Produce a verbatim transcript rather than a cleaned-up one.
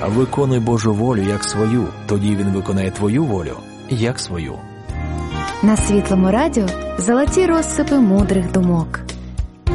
Виконуй Божу волю як свою, тоді Він виконає твою волю як свою. На Світлому радіо золоті розсипи мудрих думок.